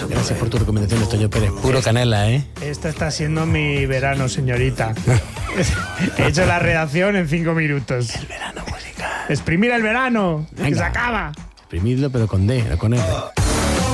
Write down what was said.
Gracias por tu recomendación, Toño Pérez. Puro canela, ¿eh? Este está siendo mi verano, señorita. He hecho la redacción en 5 minutos. El verano musical. Exprimir el verano, que Venga. se acaba. Exprimirlo, pero con D, no con R.